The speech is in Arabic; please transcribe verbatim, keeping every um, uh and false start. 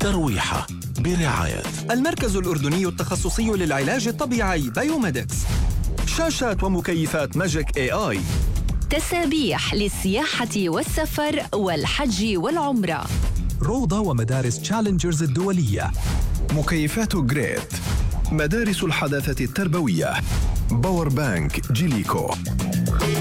ترويحة برعاية المركز الأردني التخصصي للعلاج الطبيعي بايوميدكس. شاشات ومكيفات ماجيك اي اي. تسابيح للسياحة والسفر والحج والعمرة. روضة ومدارس تشالنجرز الدولية. مكيفات جريت. مدارس الحداثة التربوية. باور بانك جيليكو.